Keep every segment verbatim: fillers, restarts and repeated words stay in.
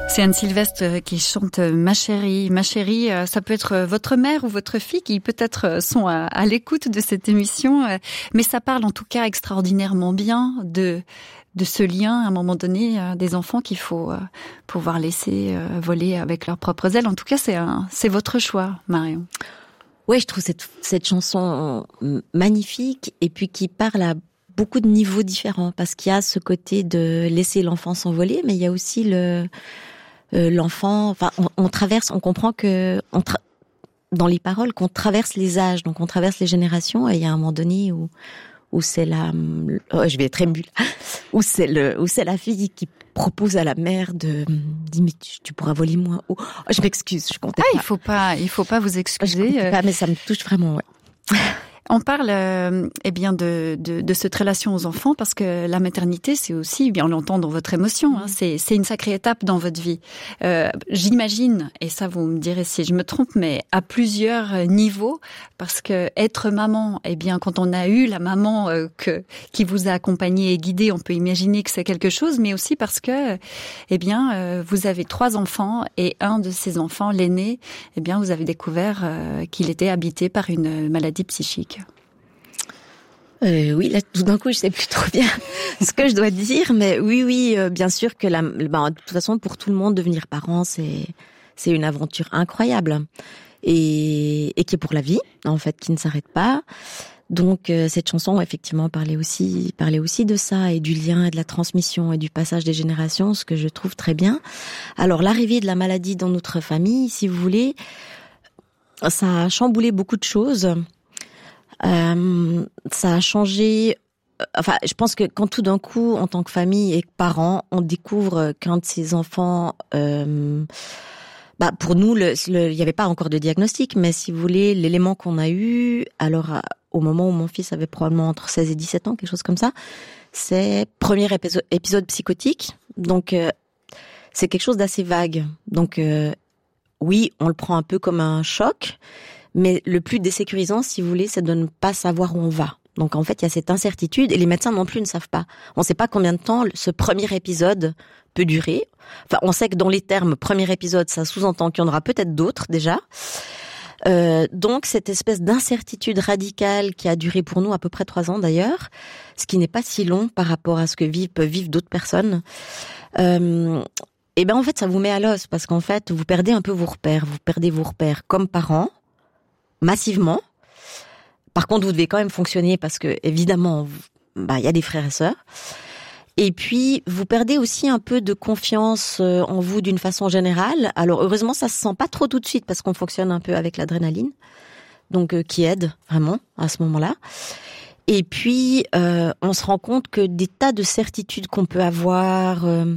C'est Anne Sylvestre qui chante Ma chérie. Ma chérie, ça peut être votre mère ou votre fille qui peut-être sont à, à l'écoute de cette émission, mais ça parle en tout cas extraordinairement bien de de ce lien à un moment donné des enfants qu'il faut pouvoir laisser voler avec leurs propres ailes. En tout cas, c'est un, c'est votre choix, Marion. Ouais, je trouve cette cette chanson magnifique et puis qui parle à beaucoup de niveaux différents parce qu'il y a ce côté de laisser l'enfant s'envoler, mais il y a aussi le Euh, l'enfant, enfin, on, on traverse, on comprend que on tra- dans les paroles qu'on traverse les âges, donc on traverse les générations. Et il y a un moment donné où où c'est la, oh, je vais être émue, où c'est le, où c'est la fille qui propose à la mère de, dit mais tu, tu pourras voler moins haut. Oh, je m'excuse, je comptais ah, pas. il faut pas, il faut pas vous excuser. Je comptais pas, mais ça me touche vraiment. Ouais. On parle euh, eh bien de, de de cette relation aux enfants parce que la maternité c'est aussi, eh bien on l'entend dans votre émotion, hein, c'est c'est une sacrée étape dans votre vie. Euh, j'imagine, et ça vous me direz si je me trompe, mais à plusieurs niveaux parce que être maman, eh bien quand on a eu la maman euh, que qui vous a accompagné et guidé, on peut imaginer que c'est quelque chose, mais aussi parce que eh bien euh, vous avez trois enfants et un de ces enfants, l'aîné, eh bien vous avez découvert euh, qu'il était habité par une maladie psychique. Euh, oui, là, tout d'un coup, je sais plus trop bien ce que je dois dire, mais oui, oui, euh, bien sûr que la, bah, de toute façon, pour tout le monde, devenir parent, c'est, c'est une aventure incroyable et, et qui est pour la vie, en fait, qui ne s'arrête pas. Donc, euh, cette chanson, effectivement, parlait aussi, parlait aussi de ça et du lien et de la transmission et du passage des générations, ce que je trouve très bien. Alors, l'arrivée de la maladie dans notre famille, si vous voulez, ça a chamboulé beaucoup de choses. Euh, ça a changé. Enfin, je pense que quand tout d'un coup, en tant que famille et que parents, on découvre qu'un de ses enfants, euh, bah pour nous, le, le, il n'y avait pas encore de diagnostic, mais si vous voulez, l'élément qu'on a eu, alors au moment où mon fils avait probablement entre seize et dix-sept ans, quelque chose comme ça, c'est premier épisode, épisode psychotique. Donc, euh, c'est quelque chose d'assez vague. Donc, euh, oui, on le prend un peu comme un choc. Mais le plus désécurisant, si vous voulez, c'est de ne pas savoir où on va. Donc en fait, il y a cette incertitude et les médecins non plus ne savent pas. On ne sait pas combien de temps ce premier épisode peut durer. Enfin, on sait que dans les termes premier épisode, ça sous-entend qu'il y en aura peut-être d'autres déjà. Euh, donc cette espèce d'incertitude radicale qui a duré pour nous à peu près trois ans d'ailleurs, ce qui n'est pas si long par rapport à ce que vivent, peuvent vivre d'autres personnes. Euh, et ben en fait, ça vous met à l'os parce qu'en fait, vous perdez un peu vos repères. Vous perdez vos repères comme parents. Massivement. Par contre, vous devez quand même fonctionner parce que, évidemment, bah, il y a des frères et sœurs. Et puis, vous perdez aussi un peu de confiance en vous d'une façon générale. Alors, heureusement, ça se sent pas trop tout de suite parce qu'on fonctionne un peu avec l'adrénaline. Donc, euh, qui aide vraiment à ce moment-là. Et puis, euh, on se rend compte que des tas de certitudes qu'on peut avoir euh,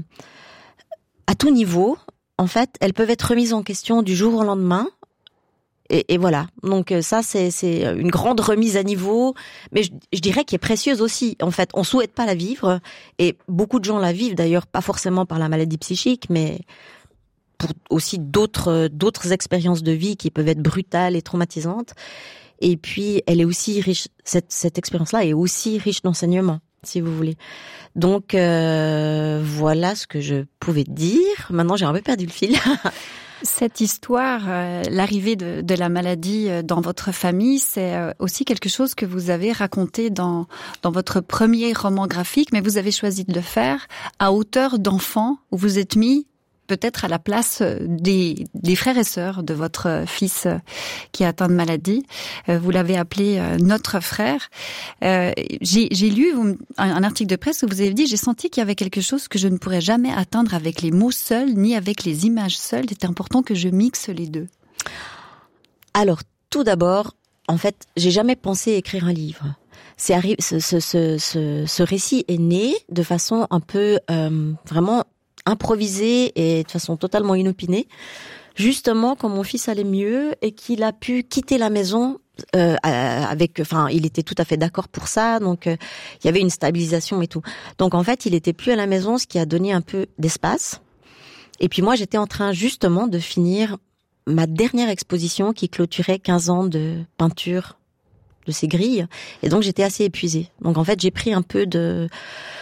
à tout niveau, en fait, elles peuvent être remises en question du jour au lendemain. Et, et voilà. Donc ça, c'est, c'est une grande remise à niveau, mais je, je dirais qu'elle est précieuse aussi. En fait, on souhaite pas la vivre, et beaucoup de gens la vivent d'ailleurs, pas forcément par la maladie psychique, mais pour aussi d'autres d'autres expériences de vie qui peuvent être brutales et traumatisantes. Et puis, elle est aussi riche. Cette cette expérience-là est aussi riche d'enseignements, si vous voulez. Donc euh, voilà ce que je pouvais dire. Maintenant, j'ai un peu perdu le fil. Cette histoire, euh, l'arrivée de, de la maladie dans votre famille, c'est euh, aussi quelque chose que vous avez raconté dans dans votre premier roman graphique, mais vous avez choisi de le faire à hauteur d'enfant, où vous êtes mis peut-être à la place des, des frères et sœurs de votre fils qui est atteint de maladie. Vous l'avez appelé notre frère. Euh, j'ai, j'ai lu un, un article de presse où vous avez dit « J'ai senti qu'il y avait quelque chose que je ne pourrais jamais atteindre avec les mots seuls, ni avec les images seules. C'était important que je mixe les deux. » Alors, tout d'abord, en fait, j'ai jamais pensé écrire un livre. C'est arri- ce, ce, ce, ce, ce récit est né de façon un peu euh, vraiment improvisée et de façon totalement inopinée, justement quand mon fils allait mieux et qu'il a pu quitter la maison euh, avec, enfin, il était tout à fait d'accord pour ça, donc euh, il y avait une stabilisation et tout. Donc en fait, il était plus à la maison, ce qui a donné un peu d'espace. Et puis moi, j'étais en train justement de finir ma dernière exposition qui clôturait quinze ans de peinture de ces grilles, et donc j'étais assez épuisée. Donc en fait, j'ai pris un peu de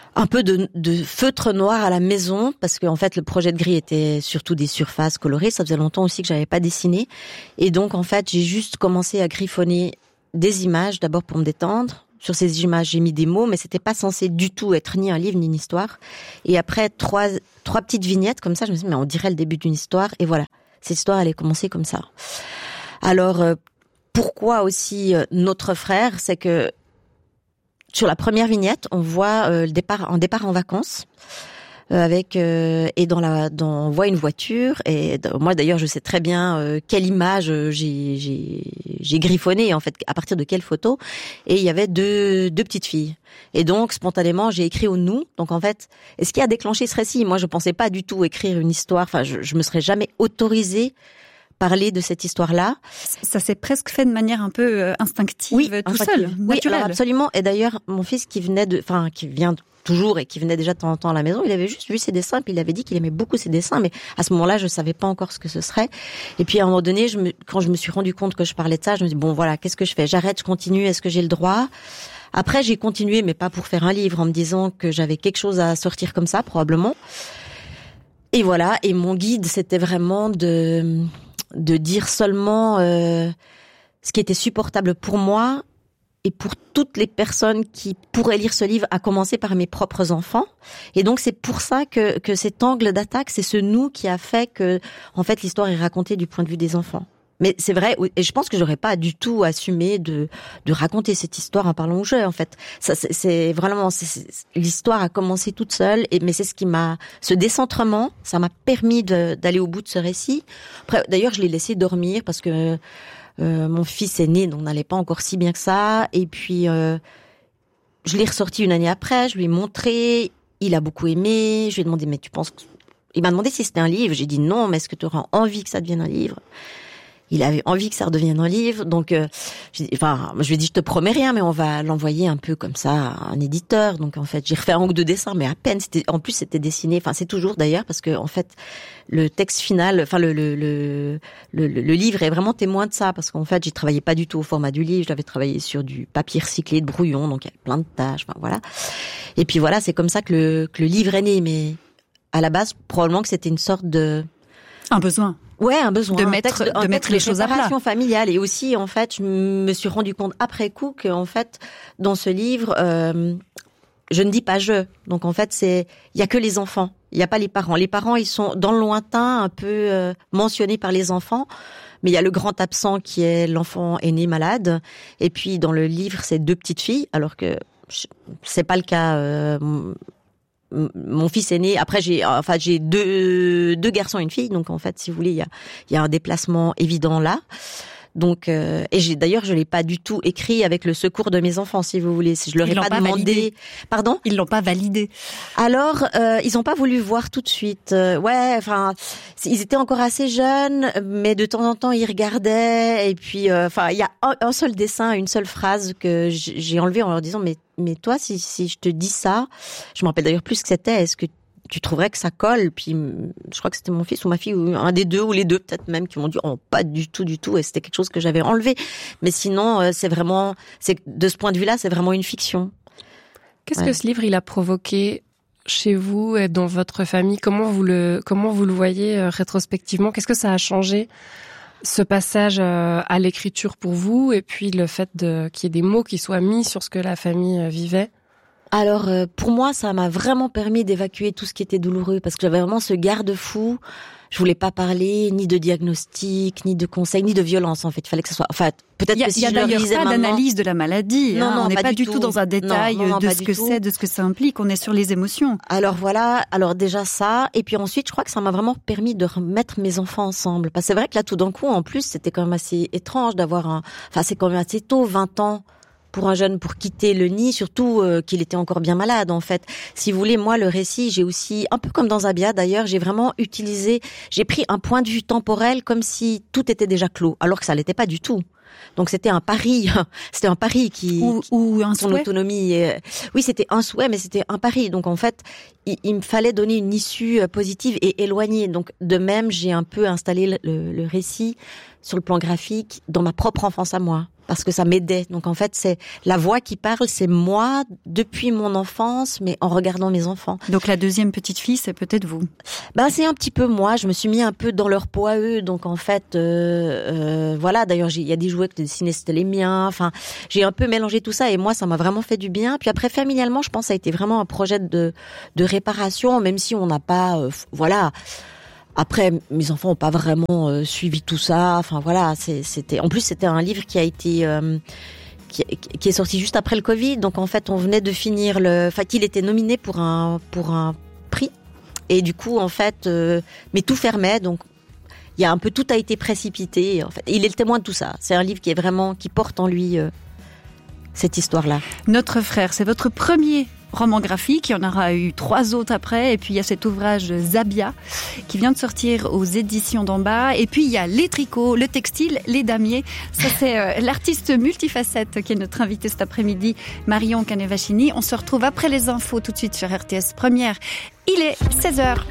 un peu de, de feutre noir à la maison, parce qu'en fait le projet de gris était surtout des surfaces colorées. Ça faisait longtemps aussi que j'avais pas dessiné, et donc en fait j'ai juste commencé à griffonner des images d'abord pour me détendre. Sur ces images j'ai mis des mots, mais c'était pas censé du tout être ni un livre ni une histoire. Et après trois trois petites vignettes comme ça, je me suis dit mais on dirait le début d'une histoire, et voilà, cette histoire elle est commencée comme ça. Alors euh, pourquoi aussi euh, notre frère, c'est que sur la première vignette, on voit euh, le départ, un départ en vacances euh, avec euh, et dans la, dans, on voit une voiture, et moi d'ailleurs je sais très bien euh, quelle image euh, j'ai, j'ai, j'ai griffonné en fait, à partir de quelle photo, et il y avait deux, deux petites filles. Et donc spontanément j'ai écrit au nous. Donc en fait, et ce qui a déclenché ce récit, moi je pensais pas du tout écrire une histoire. Enfin, je, je me serais jamais autorisée parler de cette histoire-là. Ça s'est presque fait de manière un peu instinctive, oui, tout instinctive. seul, oui, naturel. Alors absolument. Et d'ailleurs, mon fils qui venait de, enfin, qui vient toujours et qui venait déjà de temps en temps à la maison, il avait juste vu ses dessins, puis il avait dit qu'il aimait beaucoup ses dessins, mais à ce moment-là, je savais pas encore ce que ce serait. Et puis à un moment donné, je me, quand je me suis rendu compte que je parlais de ça, je me dis bon voilà, qu'est-ce que je fais? J'arrête, je continue, est-ce que j'ai le droit? Après, j'ai continué, mais pas pour faire un livre, en me disant que j'avais quelque chose à sortir comme ça, probablement. Et voilà. Et mon guide, c'était vraiment de de dire seulement euh, ce qui était supportable pour moi et pour toutes les personnes qui pourraient lire ce livre, à commencer par mes propres enfants. Et donc c'est pour ça que que cet angle d'attaque, c'est ce nous qui a fait que en fait l'histoire est racontée du point de vue des enfants. Mais c'est vrai, et je pense que j'aurais pas du tout assumé de de raconter cette histoire en parlant au jeu. En fait, ça c'est, c'est vraiment c'est, c'est, l'histoire a commencé toute seule. Et mais c'est ce qui m'a, ce décentrement, ça m'a permis de, d'aller au bout de ce récit. Après, d'ailleurs, je l'ai laissé dormir parce que euh, mon fils est né, donc n'allait pas encore si bien que ça. Et puis euh, je l'ai ressorti une année après. Je lui ai montré. Il a beaucoup aimé. Je lui ai demandé mais tu penses que... Il m'a demandé si c'était un livre. J'ai dit non, mais est-ce que tu auras envie que ça devienne un livre? Il avait envie que ça redevienne un livre, donc euh, j'ai, enfin, je lui ai dit je te promets rien, mais on va l'envoyer un peu comme ça à un éditeur. Donc en fait, j'ai refait un ou deux dessins, mais à peine. C'était, en plus, c'était dessiné. Enfin, c'est toujours d'ailleurs parce que en fait, le texte final, enfin le le le le, le livre est vraiment témoin de ça, parce qu'en fait, j'ai travaillé pas du tout au format du livre. J'avais travaillé sur du papier recyclé, de brouillon, donc il y avait plein de tâches. Enfin voilà. Et puis voilà, c'est comme ça que le que le livre est né. Mais à la base, probablement que c'était une sorte de un besoin. Ouais, un besoin. De un mettre, texte, de mettre les choses à plat. Familiale. Et aussi, en fait, je me suis rendu compte après coup que, en fait, dans ce livre, euh, je ne dis pas je. Donc, en fait, c'est, il y a que les enfants. Il n'y a pas les parents. Les parents, ils sont dans le lointain, un peu euh, mentionnés par les enfants. Mais il y a le grand absent qui est l'enfant aîné malade. Et puis, dans le livre, c'est deux petites filles, alors que c'est pas le cas. Euh, Mon fils est né. Après, j'ai, enfin, j'ai deux deux garçons et une fille. Donc, en fait, si vous voulez, il y a il y a un déplacement évident là. Donc, euh, et j'ai d'ailleurs, je l'ai pas du tout écrit avec le secours de mes enfants, si vous voulez. Je leur ai pas, pas demandé. Validé. Pardon ? Ils l'ont pas validé. Alors, euh, ils ont pas voulu voir tout de suite. Euh, ouais, enfin, ils étaient encore assez jeunes, mais de temps en temps, ils regardaient. Et puis, enfin, euh, il y a un, un seul dessin, une seule phrase que j'ai enlevé en leur disant, mais mais toi, si si je te dis ça, je me rappelle d'ailleurs plus ce que c'était. Est-ce que tu trouverais que ça colle? Puis je crois que c'était mon fils ou ma fille, ou un des deux, ou les deux peut-être même, qui m'ont dit oh pas du tout, du tout. Et c'était quelque chose que j'avais enlevé. Mais sinon, c'est vraiment, c'est de ce point de vue-là, c'est vraiment une fiction. Qu'est-ce ouais. que ce livre il a provoqué chez vous et dans votre famille? Comment vous le, comment vous le voyez euh, rétrospectivement? Qu'est-ce que ça a changé, ce passage euh, à l'écriture pour vous, et puis le fait de qu'il y ait des mots qui soient mis sur ce que la famille euh, vivait? Alors, euh, pour moi, ça m'a vraiment permis d'évacuer tout ce qui était douloureux, parce que j'avais vraiment ce garde-fou. Je voulais pas parler ni de diagnostic, ni de conseils, ni de violence, en fait. Il fallait que ça soit... Enfin, peut-être y a, que si y a je le d'ailleurs lisais pas maintenant... d'analyse de la maladie. Non, hein. non, on n'est pas, pas du tout. tout dans un détail non, non, non, de ce que tout. c'est, de ce que ça implique. On est sur les émotions. Alors voilà, alors déjà ça. Et puis ensuite, je crois que ça m'a vraiment permis de remettre mes enfants ensemble. Parce que c'est vrai que là, tout d'un coup, en plus, c'était quand même assez étrange d'avoir un... Enfin, c'est quand même assez tôt, vingt ans... pour un jeune pour quitter le nid, surtout euh, qu'il était encore bien malade en fait. Si vous voulez, moi le récit, j'ai aussi, un peu comme dans Zabia d'ailleurs, j'ai vraiment utilisé, j'ai pris un point de vue temporel comme si tout était déjà clos, alors que ça l'était pas du tout. Donc c'était un pari, c'était un pari qui ou, ou un son souhait. autonomie. Et, oui, c'était un souhait, mais c'était un pari. Donc en fait, il, il me fallait donner une issue positive et éloignée. Donc, de même, j'ai un peu installé le, le, le récit sur le plan graphique dans ma propre enfance à moi, parce que ça m'aidait. Donc, en fait, c'est la voix qui parle, c'est moi depuis mon enfance, mais en regardant mes enfants. Donc, la deuxième petite fille, c'est peut-être vous. Ben, c'est un petit peu moi. Je me suis mis un peu dans leur peau à eux. Donc, en fait, euh, euh, voilà. D'ailleurs, il y a des jouets que j'ai dessinés, c'était les miens. Enfin, j'ai un peu mélangé tout ça et moi, ça m'a vraiment fait du bien. Puis après, familialement, je pense que ça a été vraiment un projet de, de réparation, même si on n'a pas, euh, voilà. Après, mes enfants n'ont pas vraiment euh, suivi tout ça. Enfin voilà, c'est, c'était. En plus, c'était un livre qui a été, euh, qui, qui est sorti juste après le Covid. Donc en fait, on venait de finir le. Enfin, qu'il était nominé pour un pour un prix. Et du coup, en fait, euh, mais tout fermait. Donc il y a un peu tout a été précipité. En fait, il est le témoin de tout ça. C'est un livre qui est vraiment qui porte en lui euh, cette histoire-là. Notre frère, c'est votre premier roman graphique, il y en aura eu trois autres après, et puis il y a cet ouvrage Zabia qui vient de sortir aux éditions d'en bas, et puis il y a les tricots, le textile, les damiers. Ça c'est euh, l'artiste multifacette qui est notre invité cet après-midi, Marion Canevachini. On se retrouve après les infos tout de suite sur R T S Première. Il est seize heures.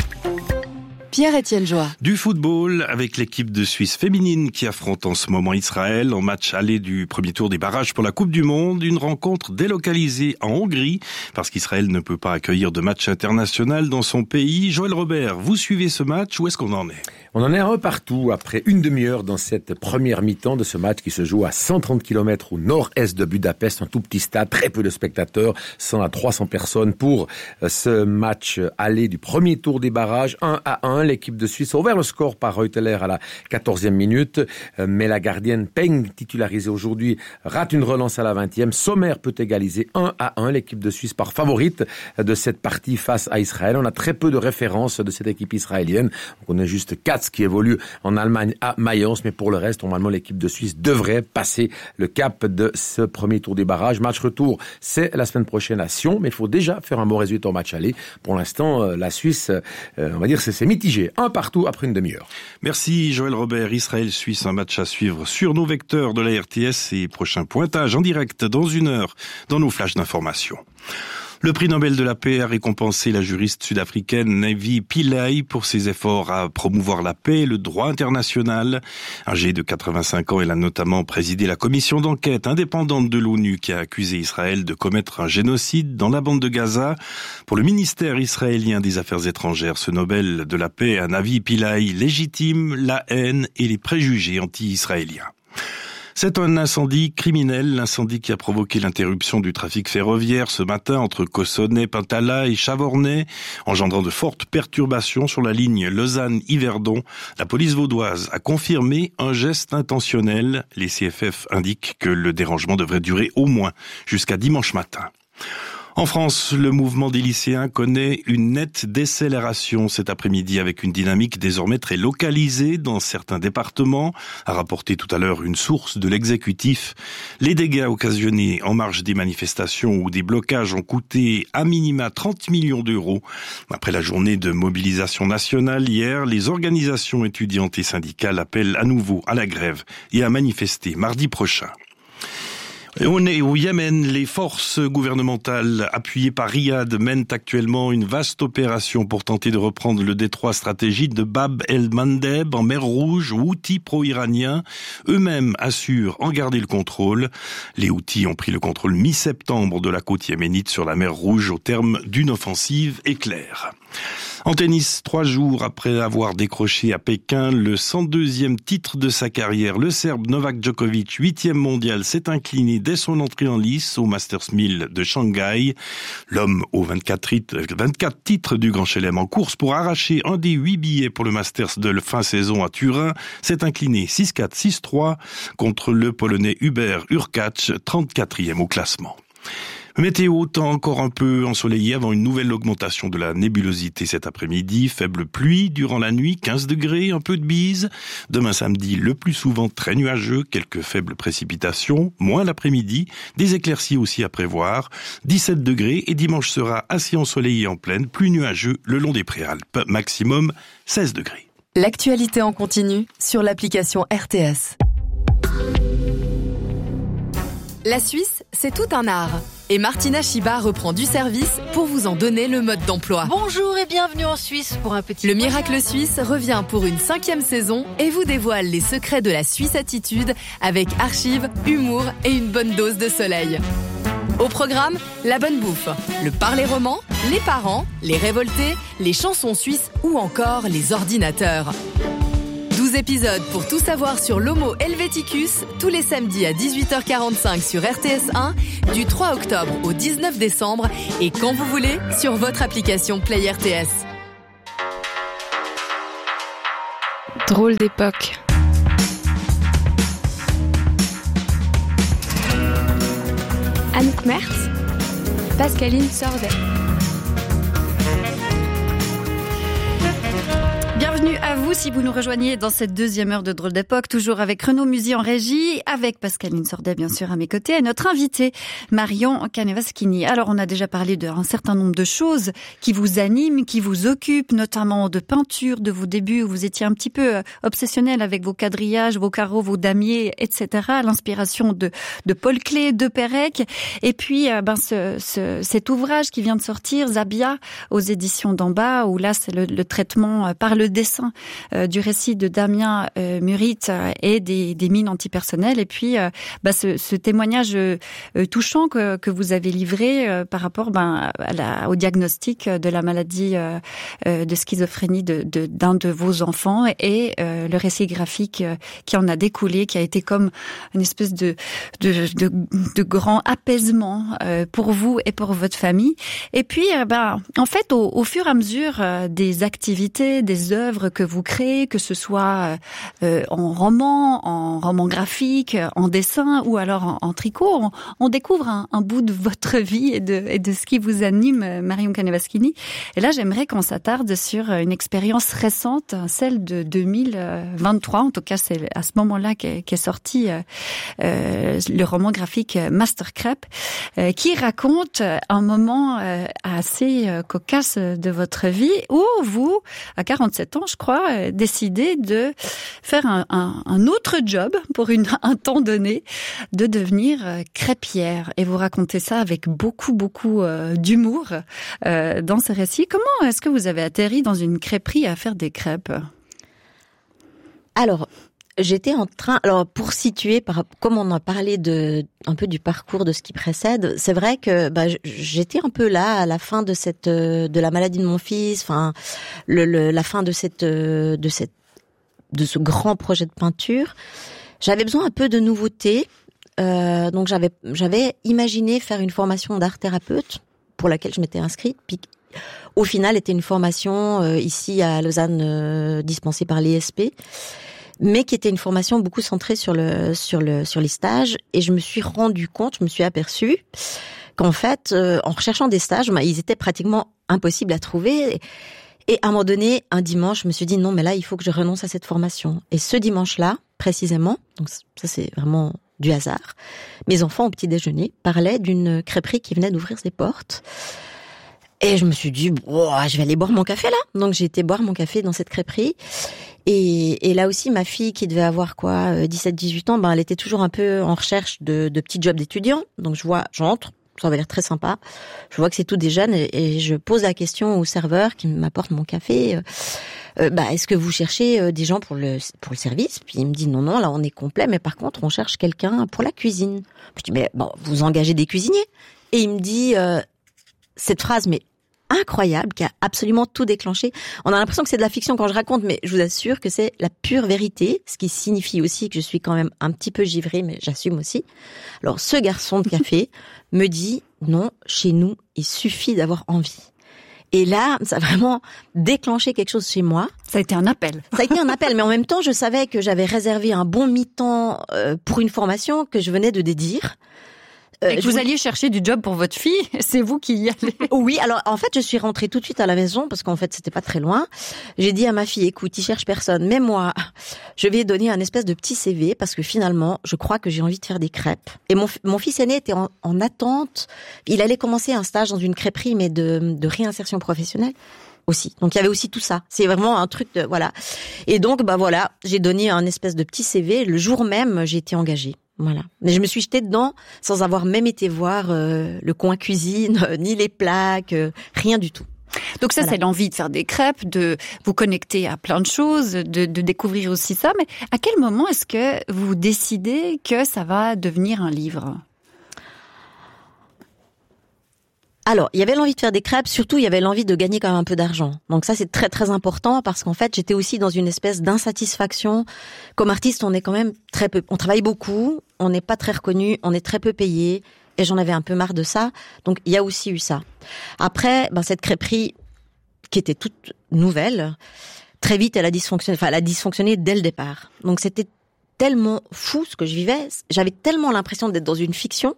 Pierre-Étienne Joie. Du football avec l'équipe de Suisse féminine qui affronte en ce moment Israël en match aller du premier tour des barrages pour la Coupe du Monde. Une rencontre délocalisée en Hongrie parce qu'Israël ne peut pas accueillir de match international dans son pays. Joël Robert, vous suivez ce match, où est-ce qu'on en est ? On en est un partout après une demi-heure dans cette première mi-temps de ce match qui se joue à cent trente kilomètres au nord-est de Budapest, un tout petit stade, très peu de spectateurs, cent à trois cents personnes pour ce match aller du premier tour des barrages, un à un. L'équipe de Suisse a ouvert le score par Reuteler à la quatorzième minute, mais la gardienne Peng, titularisée aujourd'hui, rate une relance à la vingtième. Sommer peut égaliser un à un. L'équipe de Suisse part favorite de cette partie face à Israël. On a très peu de références de cette équipe israélienne. On connaît juste Katz qui évolue en Allemagne à Mayence, mais pour le reste, normalement, l'équipe de Suisse devrait passer le cap de ce premier tour des barrages. Match retour, c'est la semaine prochaine à Sion, mais il faut déjà faire un bon résultat au match aller. Pour l'instant, la Suisse, on va dire, c'est, c'est mitigé. Un partout après une demi-heure. Merci Joël Robert. Israël-Suisse, un match à suivre sur nos vecteurs de la R T S et prochain pointage en direct dans une heure dans nos flashs d'information. Le prix Nobel de la paix a récompensé la juriste sud-africaine Navi Pillay pour ses efforts à promouvoir la paix et le droit international. Âgée de quatre-vingt-cinq ans, elle a notamment présidé la commission d'enquête indépendante de l'ONU qui a accusé Israël de commettre un génocide dans la bande de Gaza. Pour le ministère israélien des Affaires étrangères, ce Nobel de la paix à Navi Pillay légitime la haine et les préjugés anti-israéliens. C'est un incendie criminel, l'incendie qui a provoqué l'interruption du trafic ferroviaire ce matin entre Cossonay, Pintala et Chavornay, engendrant de fortes perturbations sur la ligne Lausanne-Yverdon. La police vaudoise a confirmé un geste intentionnel. Les C F F indiquent que le dérangement devrait durer au moins jusqu'à dimanche matin. En France, le mouvement des lycéens connaît une nette décélération cet après-midi avec une dynamique désormais très localisée dans certains départements, a rapporté tout à l'heure une source de l'exécutif. Les dégâts occasionnés en marge des manifestations ou des blocages ont coûté à minima trente millions d'euros. Après la journée de mobilisation nationale hier, les organisations étudiantes et syndicales appellent à nouveau à la grève et à manifester mardi prochain. On est au Yémen. Les forces gouvernementales appuyées par Riyad mènent actuellement une vaste opération pour tenter de reprendre le détroit stratégique de Bab el-Mandeb en mer Rouge. Houthis pro-iraniens eux-mêmes assurent en garder le contrôle. Les Houthis ont pris le contrôle mi-septembre de la côte yéménite sur la mer Rouge au terme d'une offensive éclair. En tennis, trois jours après avoir décroché à Pékin le cent deuxième titre de sa carrière, le Serbe Novak Djokovic, huitième mondial, s'est incliné dès son entrée en lice au Masters mille de Shanghai. L'homme aux vingt-quatre titres du Grand Chelem en course pour arracher un des huit billets pour le Masters de fin saison à Turin s'est incliné six quatre six trois contre le Polonais Hubert Hurkacz, trente-quatrième au classement. Météo, temps encore un peu ensoleillé avant une nouvelle augmentation de la nébulosité cet après-midi. Faible pluie durant la nuit, quinze degrés, un peu de bise. Demain samedi, le plus souvent très nuageux, quelques faibles précipitations. Moins l'après-midi, des éclaircies aussi à prévoir. dix-sept degrés et dimanche sera assez ensoleillé en pleine, plus nuageux le long des Préalpes. Maximum seize degrés. L'actualité en continu sur l'application R T S. La Suisse, c'est tout un art. Et Martina Chiba reprend du service pour vous en donner le mode d'emploi. Bonjour et bienvenue en Suisse pour un petit... Le Miracle Suisse revient pour une cinquième saison et vous dévoile les secrets de la Suisse attitude avec archives, humour et une bonne dose de soleil. Au programme, la bonne bouffe, le parler roman, les parents, les révoltés, les chansons suisses ou encore les ordinateurs. douze épisodes pour tout savoir sur l'Homo Helveticus, tous les samedis à dix-huit heures quarante-cinq sur R T S un, du trois octobre au dix-neuf décembre et quand vous voulez sur votre application Play R T S. Drôle d'époque. Anouk Mertz, Pascaline Sordet. Bienvenue à vous si vous nous rejoignez dans cette deuxième heure de Drôle d'époque, toujours avec Renaud Musy en régie, avec Pascaline Sordet bien sûr à mes côtés et notre invitée Marion Kanevaskini. Alors on a déjà parlé d'un certain nombre de choses qui vous animent, qui vous occupent, notamment de peinture, de vos débuts où vous étiez un petit peu obsessionnel avec vos quadrillages, vos carreaux, vos damiers, et cetera. L'inspiration de, de Paul Klee, de Pérec. Et puis ben ce, ce, cet ouvrage qui vient de sortir, Zabia, aux éditions d'en bas, où là c'est le, le traitement par le dessin euh, du récit de Damien euh, Murit euh, et des, des mines antipersonnelles. Et puis, euh, bah, ce, ce témoignage euh, touchant que, que vous avez livré euh, par rapport ben, à la, au diagnostic de la maladie euh, euh, de schizophrénie de, de, d'un de vos enfants et euh, le récit graphique euh, qui en a découlé, qui a été comme une espèce de, de, de, de grand apaisement euh, pour vous et pour votre famille. Et puis, euh, ben, en fait, au, au fur et à mesure euh, des activités, des œuvres que vous créez, que ce soit euh, en roman, en roman graphique, en dessin ou alors en, en tricot, on, on découvre un, un bout de votre vie et de, et de ce qui vous anime, Marion Kanevaskini. Et là, j'aimerais qu'on s'attarde sur une expérience récente, celle de deux mille vingt-trois. En tout cas, c'est à ce moment-là qu'est, qu'est sorti euh, euh, le roman graphique Master Crêpe, euh, qui raconte un moment euh, assez euh, cocasse de votre vie où vous, à quarante-sept ans, je crois, décidé de faire un, un, un autre job pour une, un temps donné, de devenir crêpière. Et vous racontez ça avec beaucoup, beaucoup euh, d'humour euh, dans ce récit. Comment est-ce que vous avez atterri dans une crêperie à faire des crêpes ? Alors, j'étais en train, alors pour situer, par, comme on a parlé de un peu du parcours de ce qui précède, c'est vrai que bah, j'étais un peu là à la fin de cette de la maladie de mon fils, enfin le, le la fin de cette de cette de ce grand projet de peinture. J'avais besoin un peu de nouveauté, euh, donc j'avais j'avais imaginé faire une formation d'art thérapeute pour laquelle je m'étais inscrite. Puis au final, était une formation euh, ici à Lausanne euh, dispensée par l'I S P. Mais qui était une formation beaucoup centrée sur le sur le sur les stages, et je me suis rendu compte, je me suis aperçue qu'en fait, euh, en recherchant des stages, bah, ils étaient pratiquement impossibles à trouver. Et à un moment donné, un dimanche, je me suis dit non, mais là, il faut que je renonce à cette formation. Et ce dimanche-là, précisément, donc ça c'est vraiment du hasard, mes enfants au petit déjeuner parlaient d'une crêperie qui venait d'ouvrir ses portes. Et je me suis dit, oh, je vais aller boire mon café là. Donc j'ai été boire mon café dans cette crêperie. Et, et là aussi, ma fille qui devait avoir quoi, dix-sept dix-huit ans, ben elle était toujours un peu en recherche de, de petits jobs d'étudiants. Donc je vois, j'entre, ça avait l'air très sympa. Je vois que c'est tout des jeunes et, et je pose la question au serveur qui m'apporte mon café. Euh, bah, est-ce que vous cherchez des gens pour le pour le service ? Puis il me dit non non, là on est complet, mais par contre on cherche quelqu'un pour la cuisine. Je dis mais bon, vous engagez des cuisiniers ? Et il me dit euh, cette phrase mais incroyable, qui a absolument tout déclenché. On a l'impression que c'est de la fiction quand je raconte, mais je vous assure que c'est la pure vérité, ce qui signifie aussi que je suis quand même un petit peu givrée, mais j'assume aussi. Alors, ce garçon de café me dit, non, chez nous, il suffit d'avoir envie. Et là, ça a vraiment déclenché quelque chose chez moi. Ça a été un appel. Ça a été un appel, mais en même temps, je savais que j'avais réservé un bon mi-temps pour une formation que je venais de dédire. Et que vous alliez chercher du job pour votre fille, c'est vous qui y allez. Oui, alors en fait, je suis rentrée tout de suite à la maison parce qu'en fait, c'était pas très loin. J'ai dit à ma fille, écoute, il cherche personne, mais moi, je vais donner un espèce de petit C V parce que finalement, je crois que j'ai envie de faire des crêpes. Et mon, mon fils aîné était en, en attente. Il allait commencer un stage dans une crêperie, mais de, de réinsertion professionnelle aussi. Donc il y avait aussi tout ça. C'est vraiment un truc de, voilà. Et donc, bah voilà, j'ai donné un espèce de petit C V. Le jour même, j'ai été engagée. Voilà. Mais je me suis jetée dedans sans avoir même été voir euh, le coin cuisine, euh, ni les plaques, euh, rien du tout. Donc ça, voilà. C'est l'envie de faire des crêpes, de vous connecter à plein de choses, de, de découvrir aussi ça. Mais à quel moment est-ce que vous décidez que ça va devenir un livre ? Alors, il y avait l'envie de faire des crêpes, surtout il y avait l'envie de gagner quand même un peu d'argent. Donc ça, c'est très très important parce qu'en fait, j'étais aussi dans une espèce d'insatisfaction. Comme artiste, on est quand même très peu, on travaille beaucoup, on n'est pas très reconnu, on est très peu payé, et j'en avais un peu marre de ça. Donc il y a aussi eu ça. Après, ben cette crêperie qui était toute nouvelle, très vite elle a dysfonctionné. Enfin, elle a dysfonctionné dès le départ. Donc c'était tellement fou ce que je vivais, j'avais tellement l'impression d'être dans une fiction.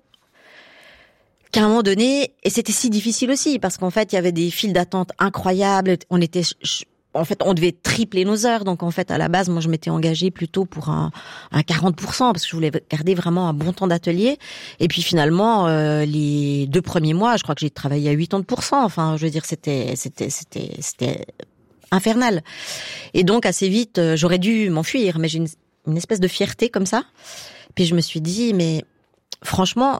Qu'à un moment donné, et c'était si difficile aussi, parce qu'en fait, il y avait des files d'attente incroyables, on était, en fait, on devait tripler nos heures, donc en fait, à la base, moi, je m'étais engagée plutôt pour un, un quarante pour cent, parce que je voulais garder vraiment un bon temps d'atelier, et puis finalement, euh, les deux premiers mois, je crois que j'ai travaillé à quatre-vingts pour cent, enfin, je veux dire, c'était, c'était, c'était, c'était infernal. Et donc, assez vite, j'aurais dû m'enfuir, mais j'ai une, une espèce de fierté comme ça, puis je me suis dit, mais franchement,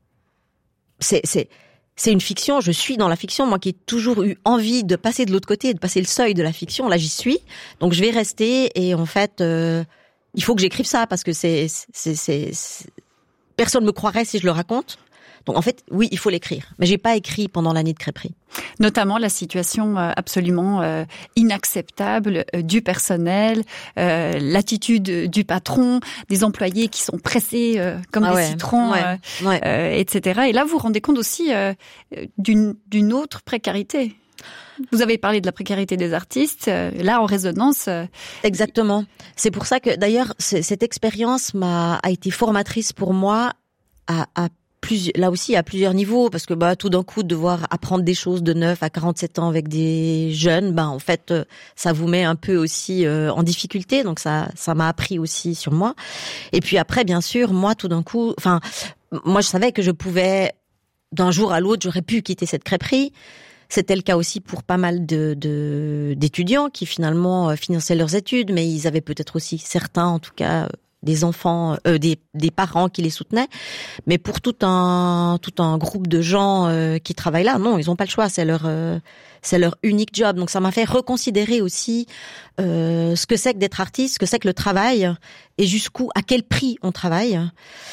C'est, c'est, c'est une fiction, je suis dans la fiction, moi qui ai toujours eu envie de passer de l'autre côté, de passer le seuil de la fiction, là j'y suis, donc je vais rester et en fait, euh, il faut que j'écrive ça parce que c'est, c'est, c'est, c'est... personne me croirait si je le raconte. Donc en fait, oui, il faut l'écrire. Mais j'ai pas écrit pendant l'année de crêperie. Notamment la situation absolument euh, inacceptable euh, du personnel, euh, l'attitude du patron, des employés qui sont pressés euh, comme ah des ouais, citrons, ouais, euh, ouais. Euh, et cetera. Et là, vous vous rendez compte aussi euh, d'une, d'une autre précarité. Vous avez parlé de la précarité des artistes. Euh, là, en résonance... Euh... Exactement. C'est pour ça que, d'ailleurs, cette expérience m'a a été formatrice pour moi à, à Plus, là aussi à plusieurs niveaux, parce que bah tout d'un coup devoir apprendre des choses de neuf à quarante-sept ans avec des jeunes, bah en fait ça vous met un peu aussi euh, en difficulté, donc ça ça m'a appris aussi sur moi. Et puis après bien sûr moi tout d'un coup, enfin moi je savais que je pouvais d'un jour à l'autre j'aurais pu quitter cette crêperie. C'était le cas aussi pour pas mal de, de d'étudiants qui finalement finançaient leurs études, mais ils avaient peut-être aussi certains en tout cas des enfants, euh, des, des parents qui les soutenaient, mais pour tout un tout un groupe de gens euh, qui travaillent là, non, ils n'ont pas le choix, c'est leur euh, c'est leur unique job. Donc ça m'a fait reconsidérer aussi euh, ce que c'est que d'être artiste, ce que c'est que le travail et jusqu'où, à quel prix on travaille.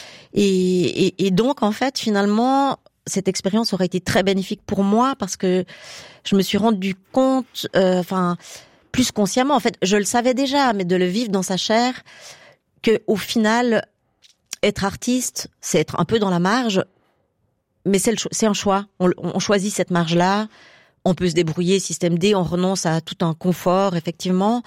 Et, et, et donc en fait finalement cette expérience aurait été très bénéfique pour moi parce que je me suis rendu compte, euh, enfin plus consciemment, en fait, je le savais déjà, mais de le vivre dans sa chair. Que au final, être artiste, c'est être un peu dans la marge, mais c'est, le, c'est un choix. On, on choisit cette marge-là. On peut se débrouiller, système D, on renonce à tout un confort, effectivement.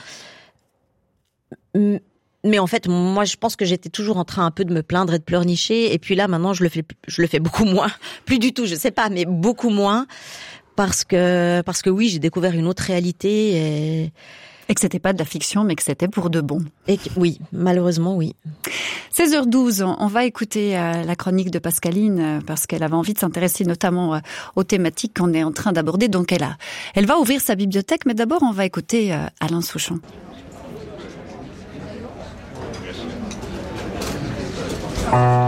Mais en fait, moi, je pense que j'étais toujours en train un peu de me plaindre et de pleurnicher. Et puis là, maintenant, je le fais, je le fais beaucoup moins. Plus du tout, je sais pas, mais beaucoup moins. Parce que, parce que oui, j'ai découvert une autre réalité et... Et que c'était pas de la fiction, mais que c'était pour de bon. Et que, oui, malheureusement, oui. seize heures douze, on va écouter euh, la chronique de Pascaline, euh, parce qu'elle avait envie de s'intéresser notamment euh, aux thématiques qu'on est en train d'aborder. Donc elle a, elle va ouvrir sa bibliothèque, mais d'abord on va écouter euh, Alain Souchon.